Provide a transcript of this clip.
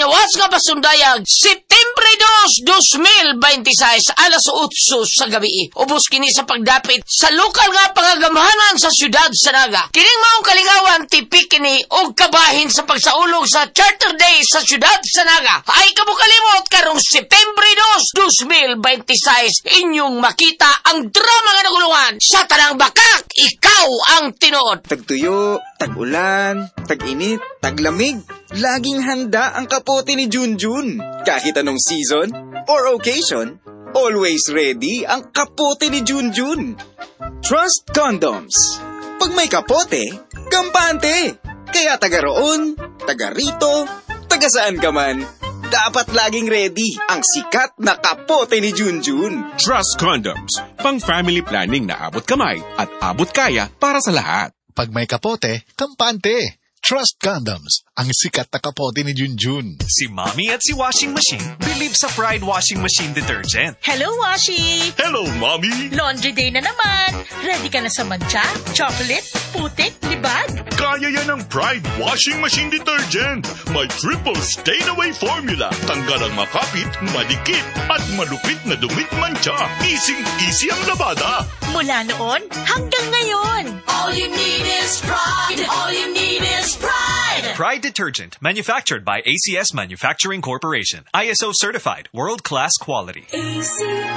lawas nga pasundayag Septembre 2, 2026 alas 8 sa gabi. Ubos kini sa pagdapit sa lokal nga pangagamahanan sa siyudad sa Naga. Kining maong kalingawan tipik kini og kabahin sa pagsaulog sa Charter Day sa siyudad sa Naga. Ay kabukalimot karong Septembre 2, 2026 inyong makita ang drama nga nagulungan sa tanang bakak. Ikaw ang tinuod. Tagtuyo, tag-ulan, tag-init, taglamig. Laging handa ang kapote ni Junjun. Kahit anong season or occasion, always ready ang kapote ni Junjun. Trust Condoms. Pag may kapote, kampante. Kaya taga roon, taga rito, taga saan ka man, dapat laging ready ang sikat na kapote ni Junjun. Trust Condoms. Pang family planning na abot kamay at abot kaya para sa lahat. Pag may kapote, kampante. Trust Condoms, ang sikat na kapote ni Junjun. Si Mommy at si Washing Machine believe sa Pride Washing Machine Detergent. Hello, Washi! Hello, Mommy! Laundry day na naman. Ready ka na sa mancha, chocolate, putik, libag? Kaya yan ang Pride Washing Machine Detergent. May triple stain-away formula. Tanggal ang makapit, madikit, at malupit na dumit mancha. Easy ang labada. Mula noon hanggang ngayon. All you need is pride. All you need is pride. Pride Detergent, manufactured by ACS Manufacturing Corporation. ISO certified, world-class quality.